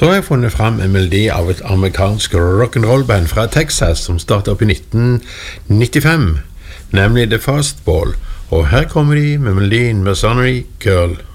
Så har jeg funnet frem en melodi av et amerikansk rock'n'roll-band fra Texas som startet opp i 1995, nemlig The Fastball, og her kommer de med melodien Mercenary Girl.